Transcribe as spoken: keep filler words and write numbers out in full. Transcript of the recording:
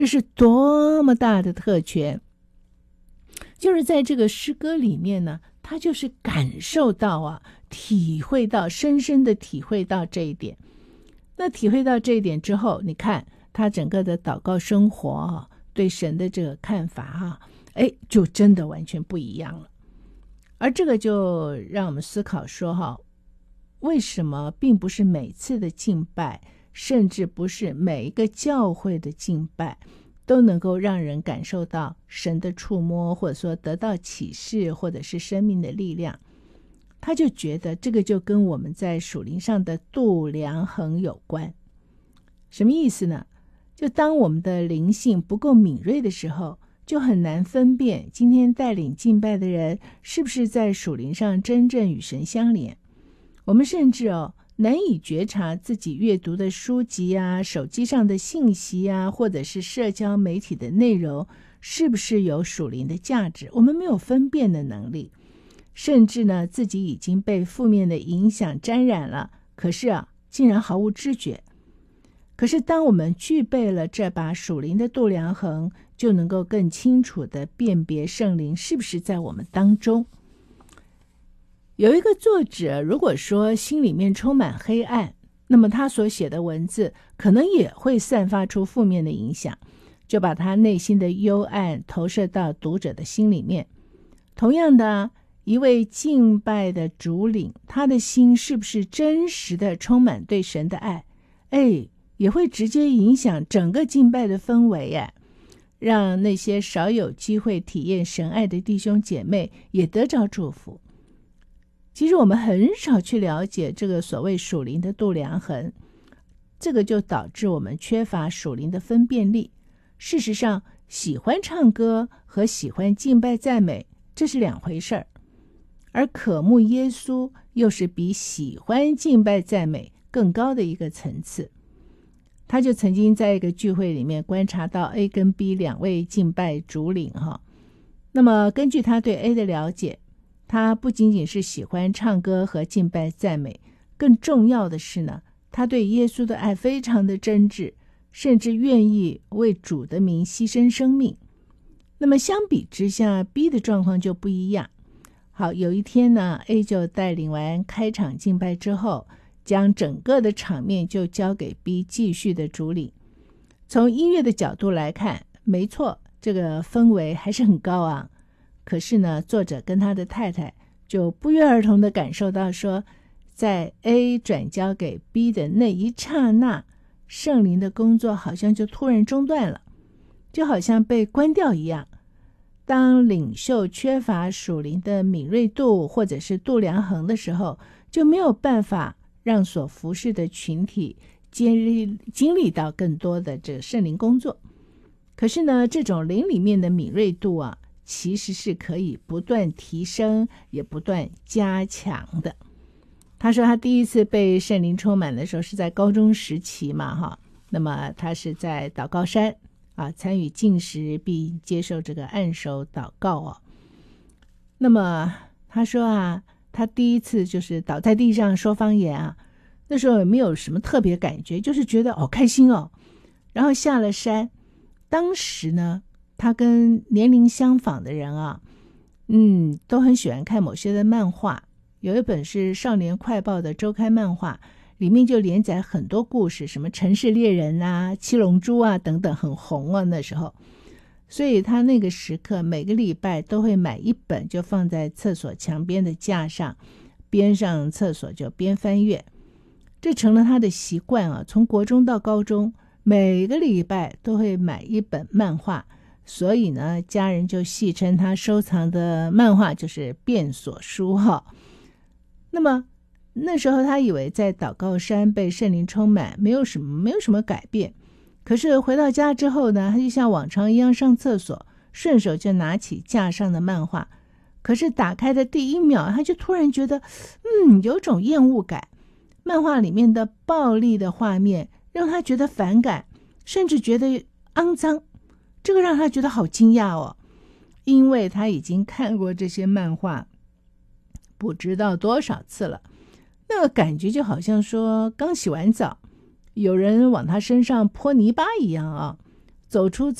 这是多么大的特权。就是在这个诗歌里面呢，他就是感受到啊，体会到，深深的体会到这一点。那体会到这一点之后，你看他整个的祷告生活啊，对神的这个看法啊，哎，就真的完全不一样了。而这个就让我们思考说哈，为什么并不是每次的敬拜，甚至不是每一个教会的敬拜都能够让人感受到神的触摸，或者说得到启示，或者是生命的力量。他就觉得这个就跟我们在属灵上的度量衡有关。什么意思呢？就当我们的灵性不够敏锐的时候，就很难分辨今天带领敬拜的人是不是在属灵上真正与神相连。我们甚至哦难以觉察自己阅读的书籍啊、手机上的信息啊，或者是社交媒体的内容是不是有属灵的价值，我们没有分辨的能力。甚至呢，自己已经被负面的影响沾染了，可是啊，竟然毫无知觉。可是当我们具备了这把属灵的度量衡，就能够更清楚地辨别圣灵是不是在我们当中。有一个作者如果说心里面充满黑暗，那么他所写的文字可能也会散发出负面的影响，就把他内心的幽暗投射到读者的心里面。同样的，一位敬拜的主领，他的心是不是真实的充满对神的爱，哎，也会直接影响整个敬拜的氛围哎，让那些少有机会体验神爱的弟兄姐妹也得着祝福。其实我们很少去了解这个所谓属灵的度量衡，这个就导致我们缺乏属灵的分辨力。事实上，喜欢唱歌和喜欢敬拜赞美，这是两回事儿。而渴慕耶稣又是比喜欢敬拜赞美更高的一个层次。他就曾经在一个聚会里面观察到 A 跟 B 两位敬拜主领哈。那么根据他对 A 的了解，他不仅仅是喜欢唱歌和敬拜赞美，更重要的是呢，他对耶稣的爱非常的真挚，甚至愿意为主的名牺牲生命。那么相比之下 B 的状况就不一样。好，有一天呢 A 就带领完开场敬拜之后，将整个的场面就交给 B 继续的主领。从音乐的角度来看，没错，这个氛围还是很高昂。可是呢，作者跟他的太太就不约而同的感受到说，在 A 转交给 B 的那一刹那，圣灵的工作好像就突然中断了，就好像被关掉一样。当领袖缺乏属灵的敏锐度或者是度量衡的时候，就没有办法让所服侍的群体经历经历到更多的这个圣灵工作。可是呢，这种灵里面的敏锐度啊，其实是可以不断提升也不断加强的。他说他第一次被圣灵充满的时候是在高中时期嘛哈，那么他是在祷告山啊，参与禁食并接受这个按手祷告哦。那么他说啊，他第一次就是倒在地上说方言啊，那时候也没有什么特别感觉，就是觉得好开心哦。然后下了山，当时呢，他跟年龄相仿的人啊，嗯，都很喜欢看某些的漫画。有一本是少年快报的周刊漫画，里面就连载很多故事，什么城市猎人啊、七龙珠啊等等，很红啊那时候。所以他那个时刻每个礼拜都会买一本，就放在厕所墙边的架上，边上厕所就边翻阅。这成了他的习惯啊，从国中到高中，每个礼拜都会买一本漫画。所以呢，家人就戏称他收藏的漫画就是变锁书哈。那么那时候他以为在祷告山被圣灵充满，没有什么没有什么改变。可是回到家之后呢，他就像往常一样上厕所，顺手就拿起架上的漫画。可是打开的第一秒，他就突然觉得，嗯，有种厌恶感。漫画里面的暴力的画面让他觉得反感，甚至觉得肮脏。这个让他觉得好惊讶哦，因为他已经看过这些漫画不知道多少次了，那个感觉就好像说刚洗完澡，有人往他身上泼泥巴一样啊， 走出